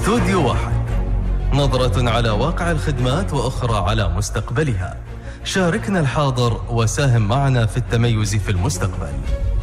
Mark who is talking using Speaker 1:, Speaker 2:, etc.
Speaker 1: استوديو واحد، نظرة على واقع الخدمات وأخرى على مستقبلها. شاركنا الحاضر وساهم معنا في التميز في المستقبل.